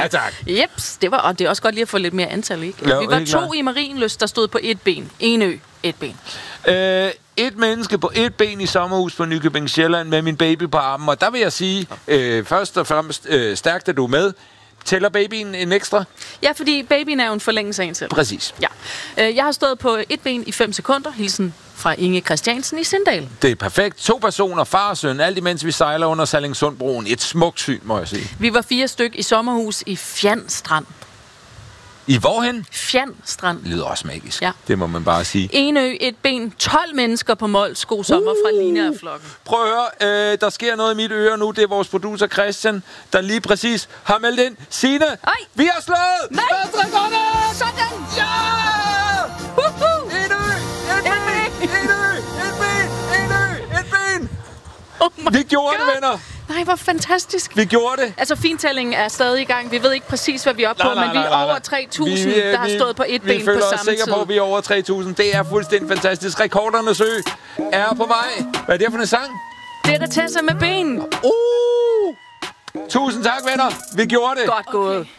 Ja, tak. Jeps, det er også godt lige at få lidt mere antal, ikke? Jo, vi var helt 2 klart. i Marienlyst, der stod på et ben. En ø, et ben. Et menneske på et ben i sommerhus på Nykøbing Sjælland med min baby på armen. Og der vil jeg sige, først og fremmest, stærkt at du er med. Tæller babyen en ekstra? Ja, fordi babyen er jo en forlængelse af en selv. Præcis. Ja. Jeg har stået på et ben i 5 sekunder. Hilsen fra Inge Christiansen i Sindal. Det er perfekt. 2 personer, far og søn, alt imens vi sejler under Sallingsundbroen. Et smukt syn, må jeg sige. Vi var 4 styk i sommerhus i Fjandstrand. I hvorhen? Fjandstrand. Det lyder også magisk. Ja. Det må man bare sige. En ø, et ben, 12 mennesker på Mols. God sommer fra Lina og flokken. Prøv at høre, der sker noget i mit øre nu. Det er vores producer Christian, der lige præcis har meldt ind. Signe, vi har slået! Nej! Sådan! Ja! En ø! Et ben! En ø! Et ben! En ø! Et ben! Oh my Vi gjorde God. det, venner! Nej, hvor fantastisk. Vi gjorde det. Altså, fintællingen er stadig i gang. Vi ved ikke præcis, hvad vi er oppe på, men vi er over 3.000, der har stået på et ben på Vi føler os samme sikre tid. på, at vi er over 3.000. Det er fuldstændig fantastisk. Rekordernes ø er på vej. Hvad er det for en sang? Det er der Tessa med ben. Tusind tak, venner. Vi gjorde det. Godt gået.